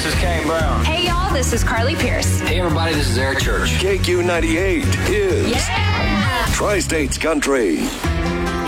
is Kane Brown. Hey, y'all, this is Carly Pierce. Hey, everybody, this is Eric Church. KQ98 is Tri-States Country.